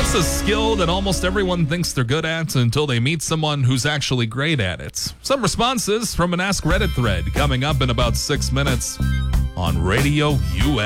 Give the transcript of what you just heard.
What's a skill that almost everyone thinks they're good at until they meet someone who's actually great at it? Some responses from an Ask Reddit thread coming up in about 6 minutes on Radio US.